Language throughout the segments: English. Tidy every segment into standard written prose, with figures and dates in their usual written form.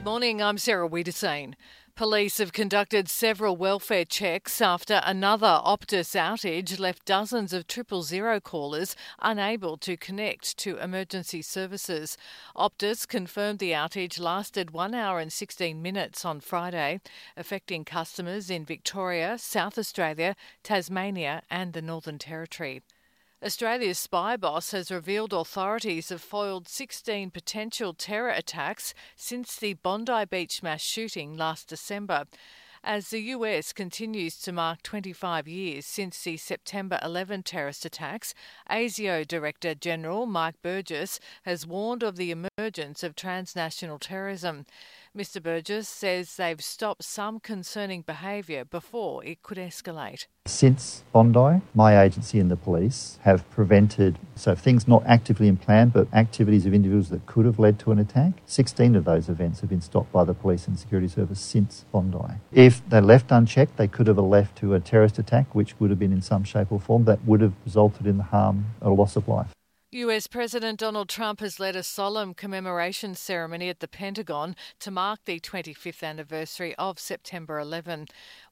Morning, I'm Sarah Wiedersane. Police have conducted several welfare checks after another Optus outage left dozens of 000 callers unable to connect to emergency services. Optus confirmed the outage lasted 1 hour and 16 minutes on Friday, affecting customers in Victoria, South Australia, Tasmania and the Northern Territory. Australia's spy boss has revealed authorities have foiled 16 potential terror attacks since the Bondi Beach mass shooting last December. As the US continues to mark 25 years since the September 11 terrorist attacks, ASIO Director General Mike Burgess has warned of the emergence of transnational terrorism. Mr Burgess says they've stopped some concerning behaviour before it could escalate. Since Bondi, my agency and the police have prevented, so things not actively in plan, but activities of individuals that could have led to an attack. 16 of those events have been stopped by the police and security service since Bondi. If they left unchecked, they could have left to a terrorist attack, which would have been in some shape or form, that would have resulted in the harm, a loss of life. US President Donald Trump has led a solemn commemoration ceremony at the Pentagon to mark the 25th anniversary of September 11.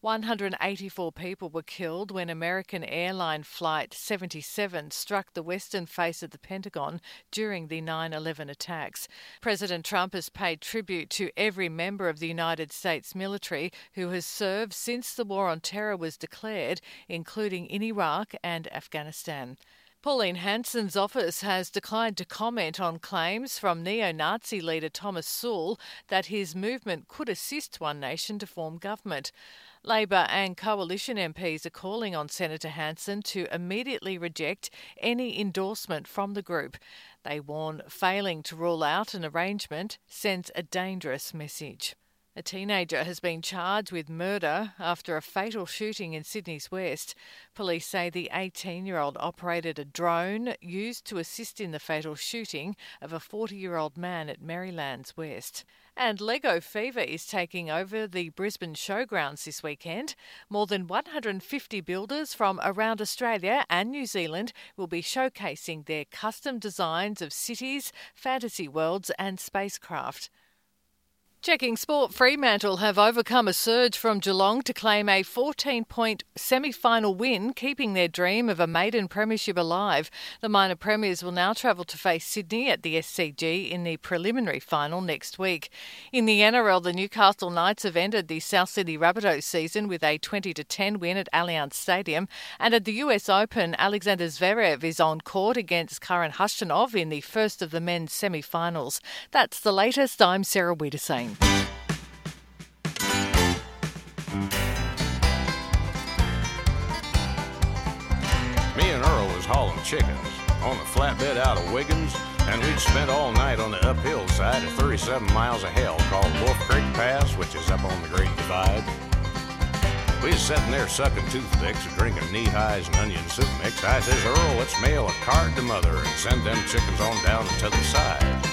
184 people were killed when American airline Flight 77 struck the western face of the Pentagon during the 9/11 attacks. President Trump has paid tribute to every member of the United States military who has served since the war on terror was declared, including in Iraq and Afghanistan. Pauline Hanson's office has declined to comment on claims from neo-Nazi leader Thomas Sowell that his movement could assist One Nation to form government. Labor and Coalition MPs are calling on Senator Hanson to immediately reject any endorsement from the group. They warn failing to rule out an arrangement sends a dangerous message. A teenager has been charged with murder after a fatal shooting in Sydney's West. Police say the 18-year-old operated a drone used to assist in the fatal shooting of a 40-year-old man at Maryland's West. And Lego fever is taking over the Brisbane Showgrounds this weekend. More than 150 builders from around Australia and New Zealand will be showcasing their custom designs of cities, fantasy worlds and spacecraft. Checking sport, Fremantle have overcome a surge from Geelong to claim a 14-point semi-final win, keeping their dream of a maiden premiership alive. The minor premiers will now travel to face Sydney at the SCG in the preliminary final next week. In the NRL, the Newcastle Knights have ended the South Sydney Rabbitohs season with a 20-10 win at Allianz Stadium. And at the US Open, Alexander Zverev is on court against Karen Khachanov in the first of the men's semi-finals. That's the latest. I'm Sarah Wiedersane. Me and Earl was hauling chickens on the flatbed out of Wiggins, and we'd spent all night on the uphill side of 37 miles of hell called Wolf Creek Pass, which is up on the Great Divide. We was sitting there sucking toothpicks and drinking knee-highs and onion soup mix. I says, Earl, let's mail a card to Mother and send them chickens on down to the side.